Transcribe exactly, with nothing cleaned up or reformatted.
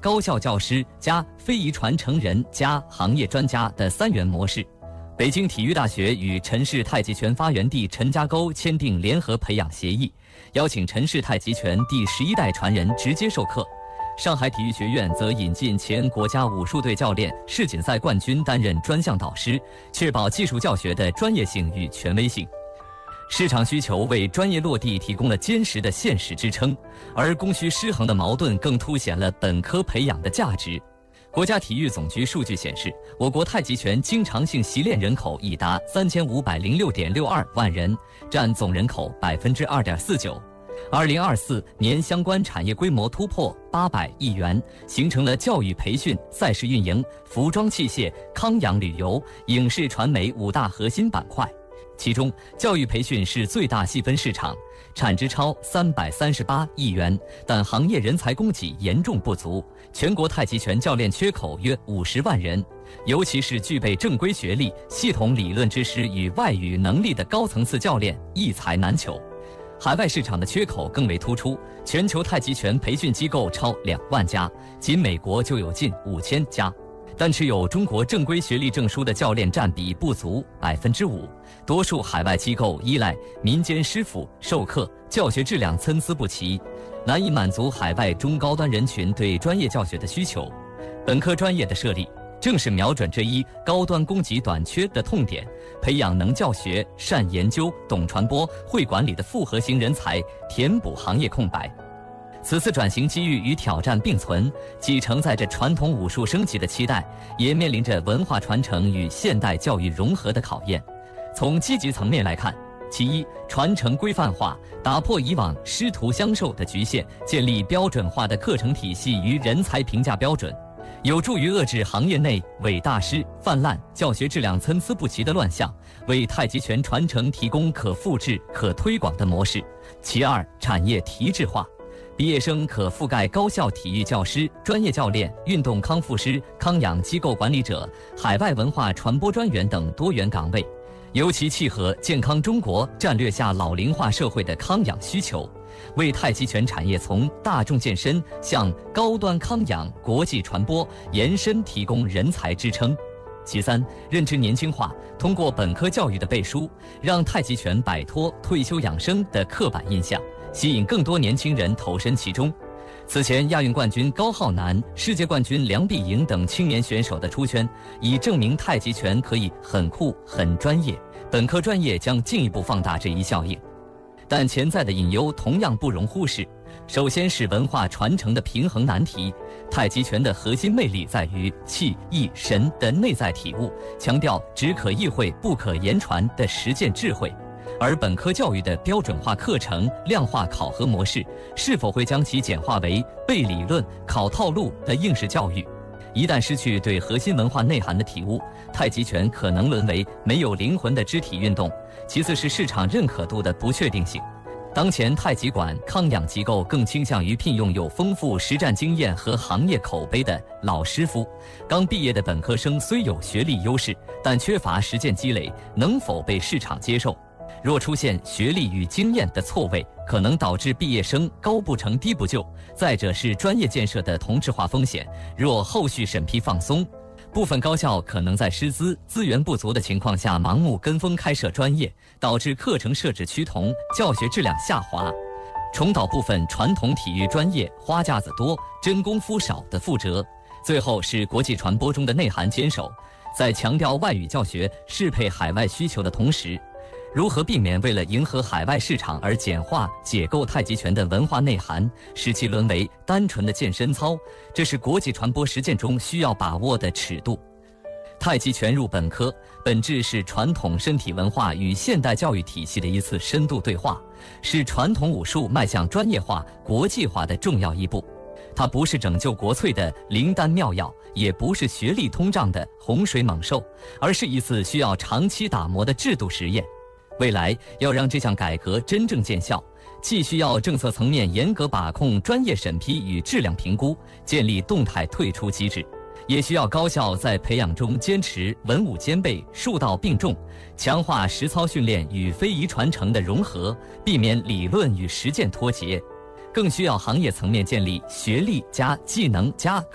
高校教师加非遗传承人加行业专家的三元模式。北京体育大学与陈氏太极拳发源地陈家沟签订联合培养协议，邀请陈氏太极拳第十一代传人直接授课。上海体育学院则引进前国家武术队教练、世锦赛冠军担任专项导师，确保技术教学的专业性与权威性。市场需求为专业落地提供了坚实的现实支撑，而供需失衡的矛盾更凸显了本科培养的价值。国家体育总局数据显示，我国太极拳经常性习练人口已达三千五百零六点六二万人，占总人口百分之二点四九。二零二四年相关产业规模突破八百亿元，形成了教育培训、赛事运营、服装器械、康养旅游、影视传媒五大核心板块。其中，教育培训是最大细分市场，产值超三百三十八亿元，但行业人才供给严重不足，全国太极拳教练缺口约五十万人，尤其是具备正规学历、系统理论知识与外语能力的高层次教练一才难求。海外市场的缺口更为突出，全球太极拳培训机构超两万家，仅美国就有近五千家。但持有中国正规学历证书的教练占比不足百分之五，多数海外机构依赖民间师傅授课，教学质量参差不齐，难以满足海外中高端人群对专业教学的需求。本科专业的设立，正是瞄准这一高端供给短缺的痛点，培养能教学、善研究、懂传播、会管理的复合型人才，填补行业空白。此次转型机遇与挑战并存，既承载着传统武术升级的期待，也面临着文化传承与现代教育融合的考验。从积极层面来看，其一，传承规范化，打破以往师徒相授的局限，建立标准化的课程体系与人才评价标准，有助于遏制行业内伪大师泛滥、教学质量参差不齐的乱象，为太极拳传承提供可复制、可推广的模式。其二，产业提质化。毕业生可覆盖高校体育教师、专业教练、运动康复师、康养机构管理者、海外文化传播专员等多元岗位，尤其契合健康中国战略下老龄化社会的康养需求，为太极拳产业从大众健身向高端康养、国际传播延伸提供人才支撑。其三，认知年轻化，通过本科教育的背书，让太极拳摆脱退休养生的刻板印象，吸引更多年轻人投身其中。此前亚运冠军高浩南、世界冠军梁碧莹等青年选手的出圈，已证明太极拳可以很酷、很专业。本科专业将进一步放大这一效应，但潜在的隐忧同样不容忽视。首先是文化传承的平衡难题。太极拳的核心魅力在于气、意、神的内在体悟，强调只可意会不可言传的实践智慧。而本科教育的标准化课程、量化考核模式，是否会将其简化为背理论、考套路的应试教育？一旦失去对核心文化内涵的体悟，太极拳可能沦为没有灵魂的肢体运动。其次是市场认可度的不确定性。当前太极馆、康养机构更倾向于聘用有丰富实战经验和行业口碑的老师傅，刚毕业的本科生虽有学历优势，但缺乏实践积累，能否被市场接受？若出现学历与经验的错位，可能导致毕业生高不成低不就。再者是专业建设的同质化风险，若后续审批放松，部分高校可能在师资资源不足的情况下盲目跟风开设专业，导致课程设置趋同，教学质量下滑，重蹈部分传统体育专业花架子多、真功夫少的覆辙。最后是国际传播中的内涵坚守，在强调外语教学适配海外需求的同时，如何避免为了迎合海外市场而简化解构太极拳的文化内涵，使其沦为单纯的健身操，这是国际传播实践中需要把握的尺度。太极拳入本科，本质是传统身体文化与现代教育体系的一次深度对话，是传统武术迈向专业化、国际化的重要一步。它不是拯救国粹的灵丹妙药，也不是学历通胀的洪水猛兽，而是一次需要长期打磨的制度实验。未来要让这项改革真正见效，既需要政策层面严格把控专业审批与质量评估，建立动态退出机制，也需要高校在培养中坚持文武兼备、术道并重，强化实操训练与非遗传承的融合，避免理论与实践脱节。更需要行业层面建立学历加技能加